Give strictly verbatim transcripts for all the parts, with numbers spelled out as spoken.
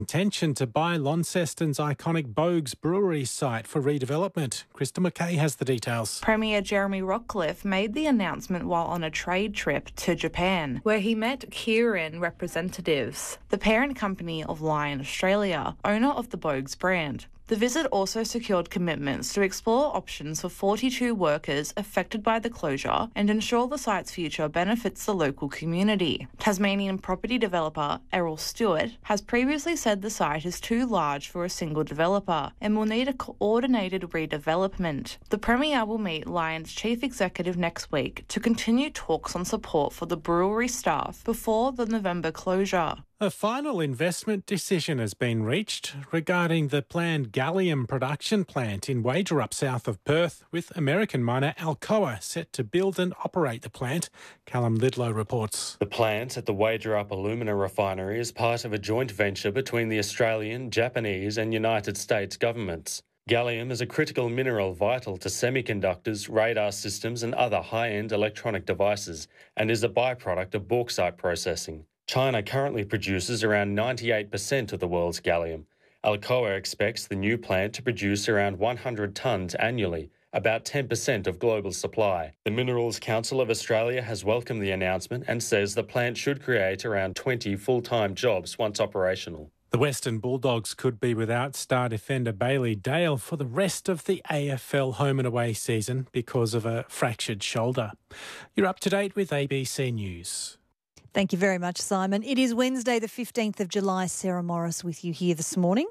Intention to buy Launceston's iconic Bogues brewery site for redevelopment. Krista McKay has the details. Premier Jeremy Rockcliffe made the announcement while on a trade trip to Japan, where he met Kirin representatives, the parent company of Lion Australia, owner of the Bogues brand. The visit also secured commitments to explore options for forty-two workers affected by the closure and ensure the site's future benefits the local community. Tasmanian property developer Errol Stewart has previously said the site is too large for a single developer and will need a coordinated redevelopment. The Premier will meet Lion's chief executive next week to continue talks on support for the brewery staff before the November closure. A final investment decision has been reached regarding the planned gallium production plant in Wagerup, south of Perth, with American miner Alcoa set to build and operate the plant. Callum Lidlow reports. The plant at the Wagerup Alumina Refinery is part of a joint venture between the Australian, Japanese and United States governments. Gallium is a critical mineral vital to semiconductors, radar systems and other high-end electronic devices, and is a byproduct of bauxite processing. China currently produces around ninety-eight percent of the world's gallium. Alcoa expects the new plant to produce around one hundred tonnes annually, about ten percent of global supply. The Minerals Council of Australia has welcomed the announcement and says the plant should create around twenty full-time jobs once operational. The Western Bulldogs could be without star defender Bailey Dale for the rest of the A F L home and away season because of a fractured shoulder. You're up to date with A B C News. Thank you very much, Simon. It is Wednesday, the fifteenth of July. Sarah Morris with you here this morning.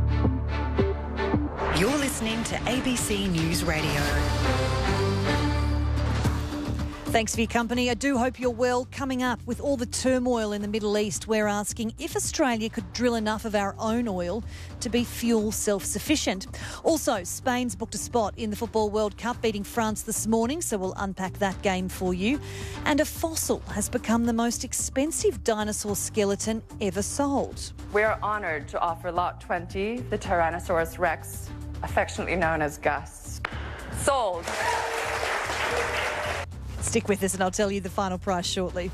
You're listening to A B C News Radio. Thanks for your company. I do hope you're well. Coming up, with all the turmoil in the Middle East, we're asking if Australia could drill enough of our own oil to be fuel self-sufficient. Also, Spain's booked a spot in the Football World Cup, beating France this morning, so we'll unpack that game for you. And a fossil has become the most expensive dinosaur skeleton ever sold. We're honoured to offer Lot twenty, the Tyrannosaurus Rex, affectionately known as Gus. Sold. Stick with us and I'll tell you the final price shortly.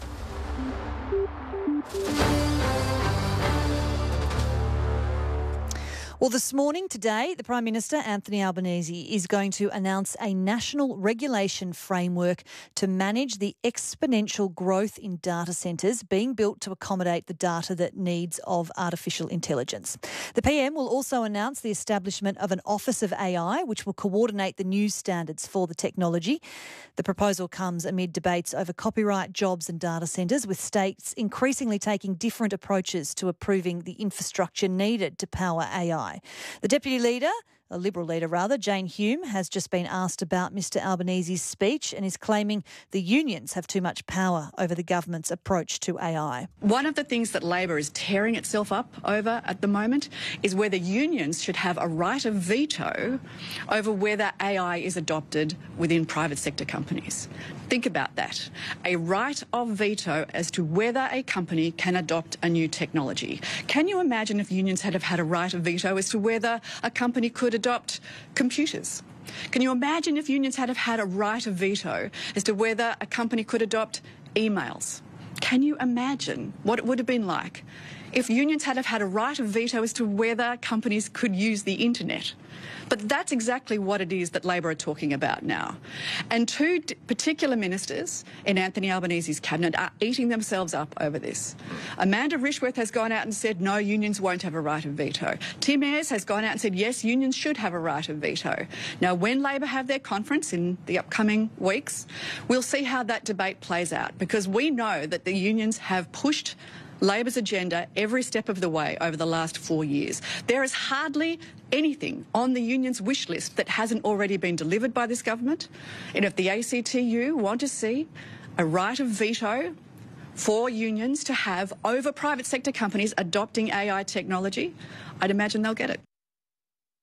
Well, this morning, today, the Prime Minister, Anthony Albanese, is going to announce a national regulation framework to manage the exponential growth in data centres being built to accommodate the data that needs of artificial intelligence. The P M will also announce the establishment of an Office of A I, which will coordinate the new standards for the technology. The proposal comes amid debates over copyright, jobs and data centres, with states increasingly taking different approaches to approving the infrastructure needed to power A I. The Deputy Leader, a Liberal leader rather, Jane Hume, has just been asked about Mr Albanese's speech and is claiming the unions have too much power over the government's approach to A I. One of the things that Labor is tearing itself up over at the moment is whether unions should have a right of veto over whether A I is adopted within private sector companies. Think about that. A right of veto as to whether a company can adopt a new technology. Can you imagine if unions had have had a right of veto as to whether a company could adopt computers? Can you imagine if unions had have had a right of veto as to whether a company could adopt emails? Can you imagine what it would have been like if unions had have had a right of veto as to whether companies could use the internet? But that's exactly what it is that Labor are talking about now. And two d- particular ministers in Anthony Albanese's cabinet are eating themselves up over this. Amanda Rishworth has gone out and said, no, unions won't have a right of veto. Tim Ayres has gone out and said, yes, unions should have a right of veto. Now, when Labor have their conference in the upcoming weeks, we'll see how that debate plays out, because we know that the unions have pushed Labor's agenda every step of the way over the last four years. There is hardly anything on the union's wish list that hasn't already been delivered by this government. And if the A C T U want to see a right of veto for unions to have over private sector companies adopting A I technology, I'd imagine they'll get it.